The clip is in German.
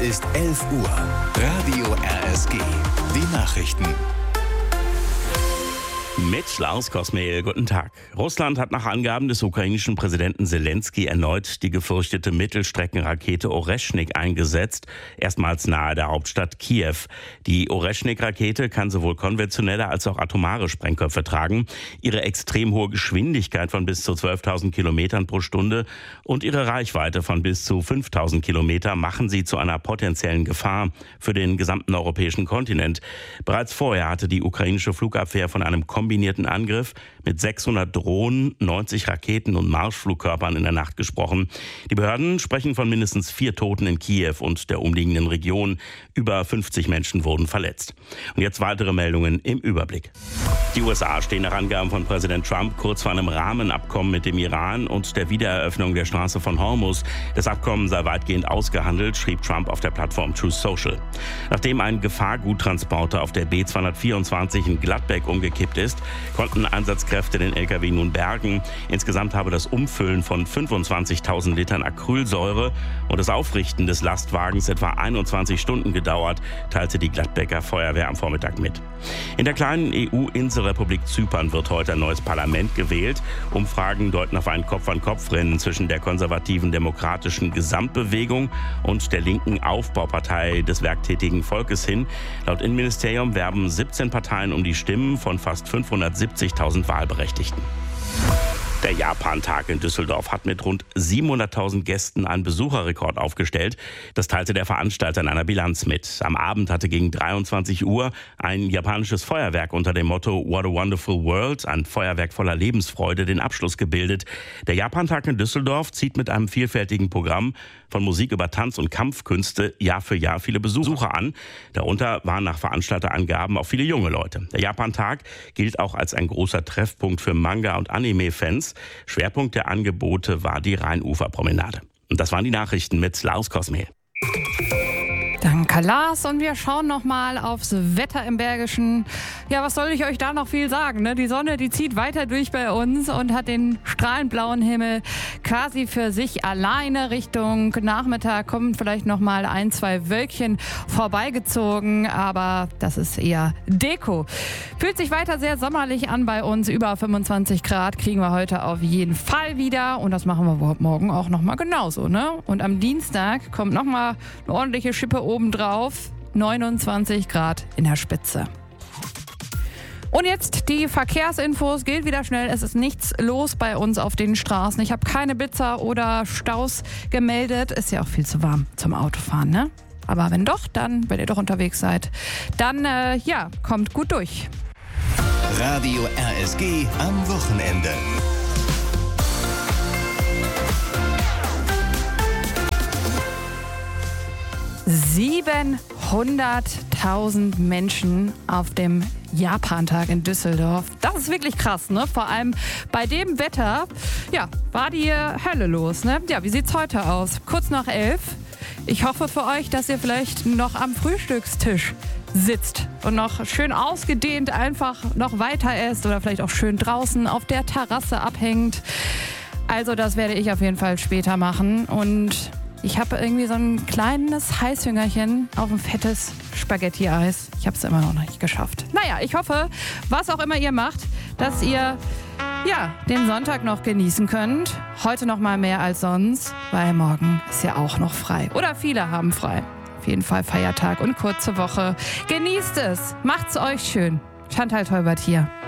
Ist 11 Uhr. Radio RSG. Die Nachrichten. Mit Lars Kosmehl, guten Tag. Russland hat nach Angaben des ukrainischen Präsidenten Zelensky erneut die gefürchtete Mittelstreckenrakete Oreschnik eingesetzt, erstmals nahe der Hauptstadt Kiew. Die Oreschnik-Rakete kann sowohl konventionelle als auch atomare Sprengköpfe tragen. Ihre extrem hohe Geschwindigkeit von bis zu 12.000 Kilometern pro Stunde und ihre Reichweite von bis zu 5.000 Kilometer machen sie zu einer potenziellen Gefahr für den gesamten europäischen Kontinent. Bereits vorher hatte die ukrainische Flugabwehr von einem kombinierten Angriff mit 600 Drohnen, 90 Raketen und Marschflugkörpern in der Nacht gesprochen. Die Behörden sprechen von mindestens 4 Toten in Kiew und der umliegenden Region. Über 50 Menschen wurden verletzt. Und jetzt weitere Meldungen im Überblick. Die USA stehen nach Angaben von Präsident Trump kurz vor einem Rahmenabkommen mit dem Iran und der Wiedereröffnung der Straße von Hormuz. Das Abkommen sei weitgehend ausgehandelt, schrieb Trump auf der Plattform Truth Social. Nachdem ein Gefahrguttransporter auf der B224 in Gladbeck umgekippt ist, konnten Einsatzkräfte den LKW nun bergen. Insgesamt habe das Umfüllen von 25.000 Litern Acrylsäure und das Aufrichten des Lastwagens etwa 21 Stunden gedauert, teilte die Gladbecker Feuerwehr am Vormittag mit. In der kleinen EU-Inselrepublik Zypern wird heute ein neues Parlament gewählt. Umfragen deuten auf ein Kopf-an-Kopf-Rennen zwischen der konservativen Demokratischen Gesamtbewegung und der linken Aufbaupartei des werktätigen Volkes hin. Laut Innenministerium werben 17 Parteien um die Stimmen von fast 570.000 Wahlberechtigten. Der Japan-Tag in Düsseldorf hat mit rund 700.000 Gästen einen Besucherrekord aufgestellt. Das teilte der Veranstalter in einer Bilanz mit. Am Abend hatte gegen 23 Uhr ein japanisches Feuerwerk unter dem Motto What a Wonderful World, ein Feuerwerk voller Lebensfreude, den Abschluss gebildet. Der Japan-Tag in Düsseldorf zieht mit einem vielfältigen Programm von Musik über Tanz- und Kampfkünste Jahr für Jahr viele Besucher an. Darunter waren nach Veranstalterangaben auch viele junge Leute. Der Japan-Tag gilt auch als ein großer Treffpunkt für Manga- und Anime-Fans. Schwerpunkt der Angebote war die Rheinuferpromenade. Und das waren die Nachrichten mit Lars Kosmehl. Danke, Lars. Und wir schauen noch mal aufs Wetter im Bergischen. Ja, was soll ich euch da noch viel sagen, ne? Die Sonne, die zieht weiter durch bei uns und hat den strahlend blauen Himmel quasi für sich alleine. Richtung Nachmittag kommen vielleicht noch mal 1, 2 Wölkchen vorbeigezogen, aber das ist eher Deko. Fühlt sich weiter sehr sommerlich an bei uns. Über 25 Grad kriegen wir heute auf jeden Fall wieder und das machen wir morgen auch noch mal genauso, ne? Und am Dienstag kommt noch mal eine ordentliche Schippe obendrauf, 29 Grad in der Spitze. Und jetzt die Verkehrsinfos, geht wieder schnell, es ist nichts los bei uns auf den Straßen. Ich habe keine Blitzer oder Staus gemeldet, ist ja auch viel zu warm zum Autofahren, ne? Aber wenn doch, dann, wenn ihr doch unterwegs seid, dann kommt gut durch. Radio RSG am Wochenende. – 700.000 Menschen auf dem Japan-Tag in Düsseldorf. Das ist wirklich krass, ne? Vor allem bei dem Wetter, ja, war die Hölle los, ne? Ja, wie sieht's heute aus? Kurz nach 11. Ich hoffe für euch, dass ihr vielleicht noch am Frühstückstisch sitzt und noch schön ausgedehnt einfach noch weiter esst oder vielleicht auch schön draußen auf der Terrasse abhängt. Also das werde ich auf jeden Fall später machen und ich habe irgendwie so ein kleines Heißhüngerchen auf ein fettes Spaghetti-Eis. Ich habe es immer noch nicht geschafft. Naja, ich hoffe, was auch immer ihr macht, dass ihr den Sonntag noch genießen könnt. Heute noch mal mehr als sonst, weil morgen ist ja auch noch frei. Oder viele haben frei. Auf jeden Fall Feiertag und kurze Woche. Genießt es. Macht's euch schön. Chantal Teubert hier.